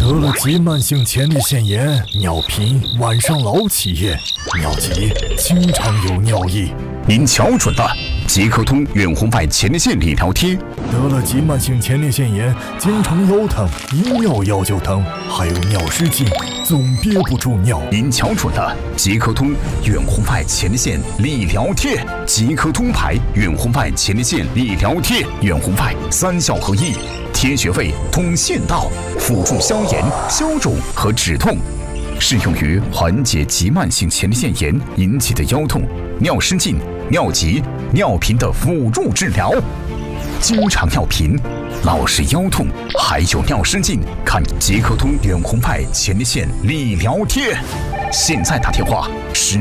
得了急慢性前列腺炎、尿频、晚上老起夜、尿急，经常有尿意。 您瞧准了，即刻通远红外前列腺理疗贴。 得了急慢性前列腺炎，经常腰疼，一尿腰就疼，还有尿失禁，总憋不住尿。 您瞧准了，即刻通远红外前列腺理疗贴。即刻通牌远红外前列腺理疗贴，远红外3效合一，贴穴位通腺道，辅助消炎、消肿和止痛。适用于缓解急慢性前列腺炎引起的腰痛、尿失禁、尿急、尿频的辅助治疗。经常尿频、老是腰痛，还有尿失禁，看即刻通远红外前列腺理疗贴。现在打电话